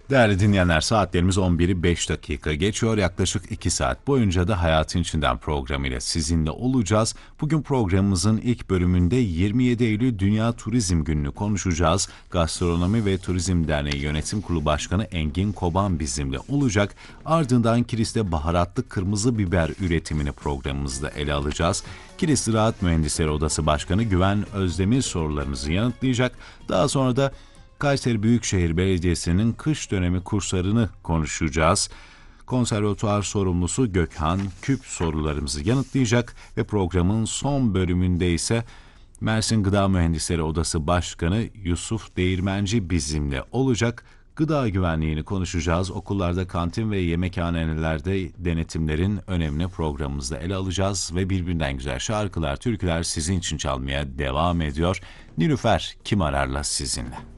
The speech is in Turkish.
Değerli dinleyenler, saatlerimiz 11'i 5 dakika geçiyor. Yaklaşık 2 saat boyunca da Hayatın İçinden programıyla sizinle olacağız. Bugün programımızın ilk bölümünde 27 Eylül Dünya Turizm Günü'nü konuşacağız. Gastronomi ve Turizm Derneği Yönetim Kurulu Başkanı Engin Koban bizimle olacak. Ardından Kilis'te baharatlı kırmızı biber üretimini programımızda ele alacağız. Kilis Ziraat Mühendisleri Odası Başkanı Güven Özdemir sorularımızı yanıtlayacak. Daha sonra da Kayseri Büyükşehir Belediyesi'nin kış dönemi kurslarını konuşacağız. Konservatuar sorumlusu Gökhan Küp sorularımızı yanıtlayacak ve programın son bölümünde ise Mersin Gıda Mühendisleri Odası Başkanı Yusuf Değirmenci bizimle olacak. Gıda güvenliğini konuşacağız. Okullarda kantin ve yemekhanelerde denetimlerin önemini programımızda ele alacağız ve birbirinden güzel şarkılar, türküler sizin için çalmaya devam ediyor. Nilüfer Kim Arar'la sizinle.